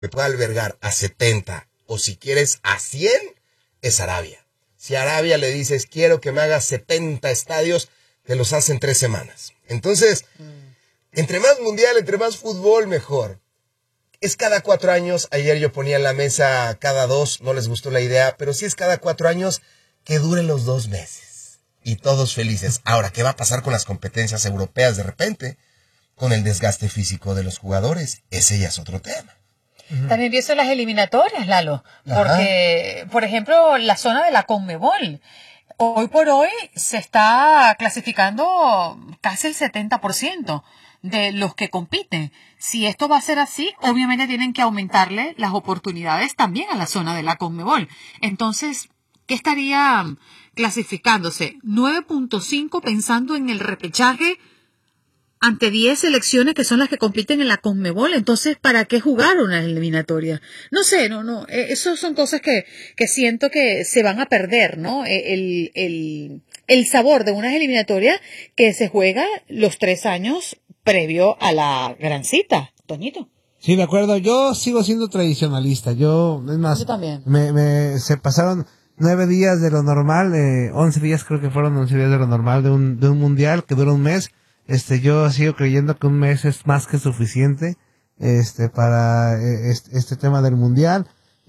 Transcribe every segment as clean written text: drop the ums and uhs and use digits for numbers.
que puede albergar a 70 o si quieres a 100 es Arabia. Si a Arabia le dices quiero que me hagas 70 estadios, te los hacen 3 semanas. Entonces, entre más mundial, entre más fútbol, mejor. Es cada 4 años, ayer yo ponía en la mesa cada 2, no les gustó la idea, pero si es cada 4 años, que duren los 2 meses. Y todos felices. Ahora, ¿qué va a pasar con las competencias europeas de repente? Con el desgaste físico de los jugadores. Ese ya es otro tema. También pienso en las eliminatorias, Lalo, porque, por ejemplo, la zona de la Conmebol, hoy por hoy se está clasificando casi el 70% de los que compiten. Si esto va a ser así, obviamente tienen que aumentarle las oportunidades también a la zona de la Conmebol. Entonces, ¿qué estaría clasificándose? 9.5 pensando en el repechaje ante 10 selecciones que son las que compiten en la Conmebol. Entonces, ¿para qué jugar una eliminatoria? No sé, eso son cosas que siento que se van a perder, ¿no? El sabor de unas eliminatorias que se juega los 3 años previo a la gran cita, Toñito. Sí, de acuerdo. Yo sigo siendo tradicionalista. Yo también. Se pasaron 9 días de lo normal, 11 días creo que fueron 11 días de lo normal de un mundial que dura un mes. Yo sigo creyendo que un mes es más que suficiente, para este tema del mundial.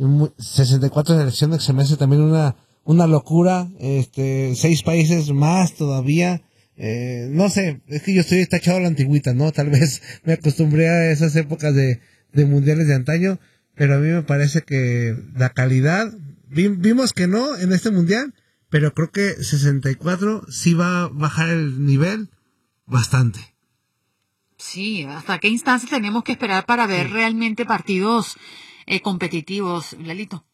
64 selecciones que se me hace también una locura. 6 países más todavía. No sé, es que yo estoy tachado a la antigüita, ¿no? Tal vez me acostumbré a esas épocas de mundiales de antaño, pero a mí me parece que la calidad, vimos que no en este mundial, pero creo que 64 sí va a bajar el nivel bastante. Sí, ¿hasta qué instancia tenemos que esperar para ver realmente partidos competitivos, Lalito?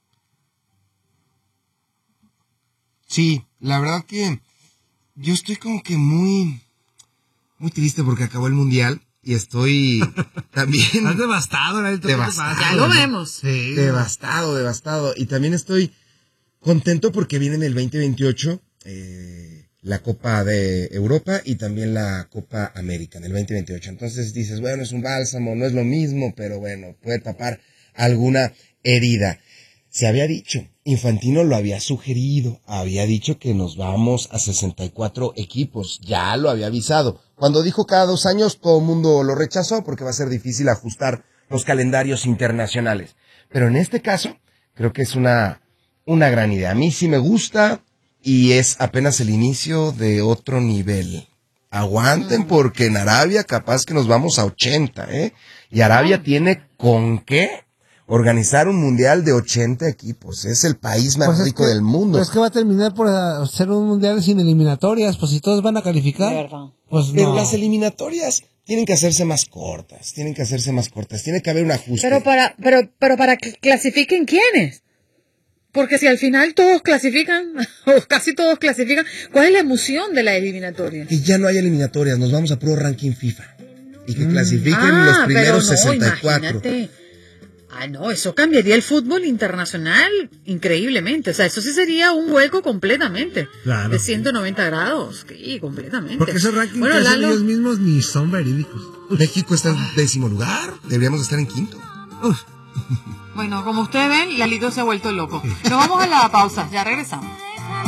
Sí, la verdad que yo estoy como que muy triste porque acabó el mundial y estoy también... Estás devastado, Lalito. Devastado. Ya lo vemos. Sí. Devastado. Y también estoy contento porque viene en el 2028 la Copa de Europa y también la Copa América en el 2028. Entonces dices, bueno, es un bálsamo, no es lo mismo, pero bueno, puede tapar alguna herida. Se había dicho, Infantino lo había sugerido, había dicho que nos vamos a 64 equipos, ya lo había avisado. Cuando dijo cada 2 años, todo el mundo lo rechazó porque va a ser difícil ajustar los calendarios internacionales. Pero en este caso, creo que es una gran idea. A mí sí me gusta y es apenas el inicio de otro nivel. Aguanten porque en Arabia capaz que nos vamos a 80, ¿eh? Y Arabia tiene con qué organizar un mundial de 80 equipos. Es el país más rico del mundo. Pues es que va a terminar por ser un mundial sin eliminatorias, pues si todos van a calificar. Pues pero no. las eliminatorias tienen que hacerse más cortas. Tiene que haber un ajuste. Pero para que clasifiquen, ¿quiénes? Porque si al final todos clasifican, o casi todos clasifican, ¿cuál es la emoción de la eliminatoria? Que ya no hay eliminatorias, nos vamos a puro ranking FIFA. Y que clasifiquen los primeros 64. Imagínate. No, eso cambiaría el fútbol internacional increíblemente. O sea, eso sí sería un vuelco completamente. Claro. De 190 grados. Sí, completamente. Porque esos rankings que hacen ellos mismos ni son verídicos. México está en 10º lugar, deberíamos estar en 5º. Bueno, como ustedes ven, Lalito se ha vuelto loco. Nos vamos a la pausa, ya regresamos.